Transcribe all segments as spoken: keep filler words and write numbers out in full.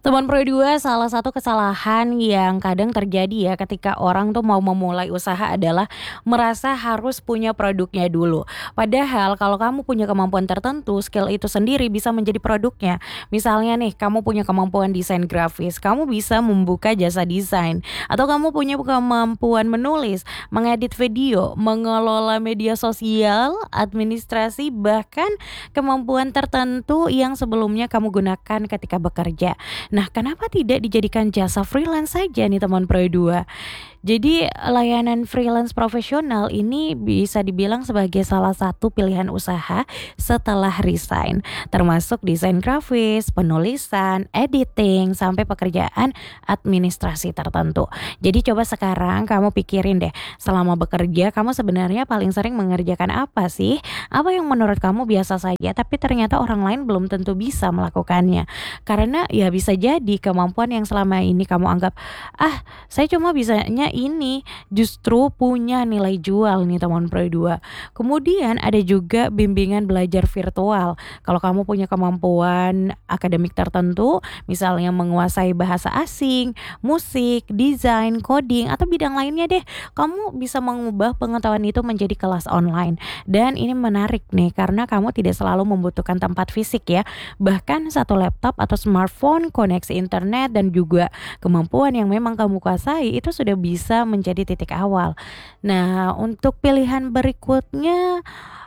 Teman Pro dua, salah satu kesalahan yang kadang terjadi ya ketika orang tuh mau memulai usaha adalah merasa harus punya produknya dulu. Padahal kalau kamu punya kemampuan tertentu, skill itu sendiri bisa menjadi produknya. Misalnya nih, kamu punya kemampuan desain grafis, kamu bisa membuka jasa desain. Atau kamu punya kemampuan menulis, mengedit video, mengelola media sosial, administrasi, bahkan kemampuan tertentu yang sebelumnya kamu gunakan ketika bekerja. Nah, kenapa tidak dijadikan jasa freelance saja nih teman Pro dua? Jadi layanan freelance profesional ini bisa dibilang sebagai salah satu pilihan usaha setelah resign, termasuk desain grafis, penulisan, editing, sampai pekerjaan administrasi tertentu. Jadi coba sekarang kamu pikirin deh, selama bekerja kamu sebenarnya paling sering mengerjakan apa sih? Apa yang menurut kamu biasa saja tapi ternyata orang lain belum tentu bisa melakukannya. Karena ya bisa jadi kemampuan yang selama ini kamu anggap, ah saya cuma bisanya ini, justru punya nilai jual nih teman Pro dua. Kemudian ada juga bimbingan belajar virtual. Kalau kamu punya kemampuan akademik tertentu, misalnya menguasai bahasa asing, musik, desain, coding, atau bidang lainnya deh, kamu bisa mengubah pengetahuan itu menjadi kelas online. Dan ini menarik nih karena kamu tidak selalu membutuhkan tempat fisik ya. Bahkan satu laptop atau smartphone, koneksi internet, dan juga kemampuan yang memang kamu kuasai itu sudah bisa menjadi titik awal. Nah, untuk pilihan berikutnya,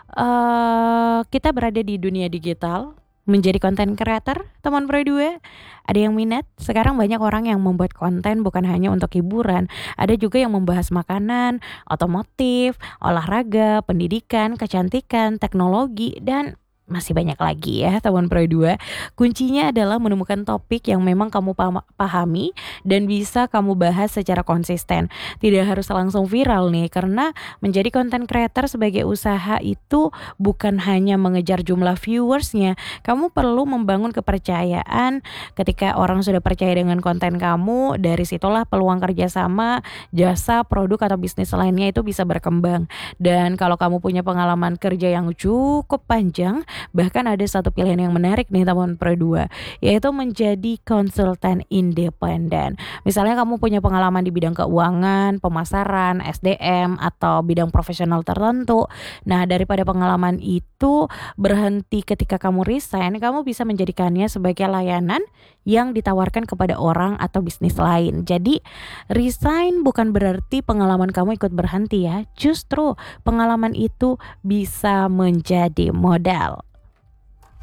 eh, kita berada di dunia digital, menjadi content creator, teman Pro dua. Ada yang minat? Sekarang banyak orang yang membuat konten bukan hanya untuk hiburan, ada juga yang membahas makanan, otomotif, olahraga, pendidikan, kecantikan, teknologi, dan masih banyak lagi ya teman Pro dua. Kuncinya adalah menemukan topik yang memang kamu paham- pahami dan bisa kamu bahas secara konsisten. Tidak harus langsung viral nih, karena menjadi content creator sebagai usaha itu bukan hanya mengejar jumlah viewersnya. Kamu perlu membangun kepercayaan. Ketika orang sudah percaya dengan konten kamu, dari situlah peluang kerjasama, jasa, produk, atau bisnis lainnya itu bisa berkembang. Dan kalau kamu punya pengalaman kerja yang cukup panjang, bahkan ada satu pilihan yang menarik nih teman Pro dua, yaitu menjadi konsultan independen. Misalnya kamu punya pengalaman di bidang keuangan, pemasaran, S D M, atau bidang profesional tertentu. Nah, daripada pengalaman itu berhenti ketika kamu resign, kamu bisa menjadikannya sebagai layanan yang ditawarkan kepada orang atau bisnis lain. Jadi resign bukan berarti pengalaman kamu ikut berhenti ya. Justru pengalaman itu bisa menjadi modal.